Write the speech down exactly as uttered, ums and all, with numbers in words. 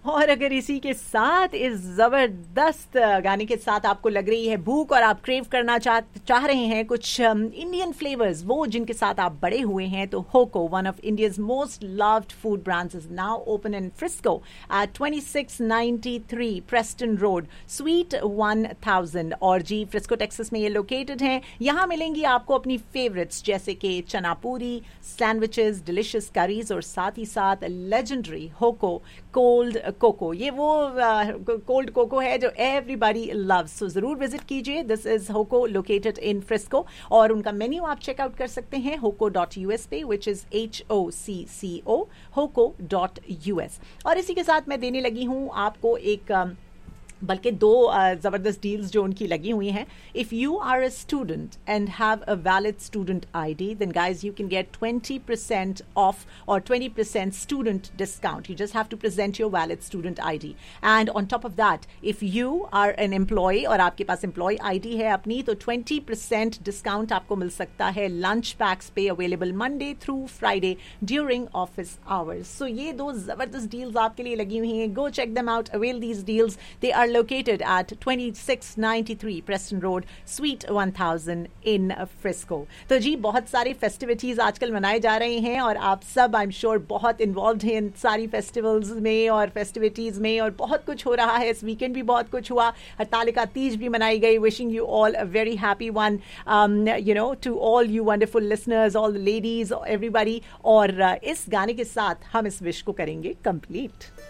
और अगर इसी के साथ इस जबरदस्त गाने के साथ आपको लग रही है भूख और आप क्रेव करना चाह चाह रहे हैं कुछ इंडियन फ्लेवर्स, वो जिनके साथ आप बड़े हुए हैं, तो होको, one of India's most loved food brands, is now open in Frisco eight twenty six ninety three Preston road, sweet one thousand. और जी, फ्रिस्को टेक्सास में ये लोकेटेड है। यहाँ मिलेंगी आपको अपनी फेवरेट्स जैसे कि चना पूरी, सैंडविचेस, डिलिशियस करीज और साथ ही साथ लेजेंडरी होको कोल्ड कोको। ये वो कोल्ड uh, कोको है जो एवरीबॉडी लव्स, सो जरूर विजिट कीजिए। This is होको located in Frisco और उनका मेन्यू आप चेकआउट कर सकते हैं होको डॉट यू एस पे, which is H O C C O, होको dot U S. और इसी के साथ मैं देने लगी हूँ आपको एक um, बल्कि दो ज़बरदस्त डील्स जो उनकी लगी हुई हैं। If you are a student and have a valid student ID, then guys you can get twenty percent of और twenty percent student discount. You just have to present your valid student ID and on top of that, if you are N employ और आपके पास employ ID है अपनी, तो twenty percent discount आपको मिल सकता है lunch PACS पे, available Monday through Friday during office hours. सो ये दो ज़बरदस्त डील्स आपके लिए लगी हुई हैं। Go check them out, avail these deals. They are located at twenty-six ninety-three Preston Road, Suite one thousand in Frisco. तो जी, बहुत सारी फेस्टिविटीज आजकल मनाए जा रहे हैं और आप सब आई एम श्योर बहुत इन्वॉल्व हैं इन सारी फेस्टिवल्स में और फेस्टिविटीज में, और बहुत कुछ हो रहा है। इस वीकेंड भी बहुत कुछ हुआ, हरतालिका तीज भी मनाई गई। Wishing you all a very happy one, you know, to all you wonderful listeners, all the ladies, everybody. और uh, इस गाने के साथ हम इस विश को करेंगे कंप्लीट।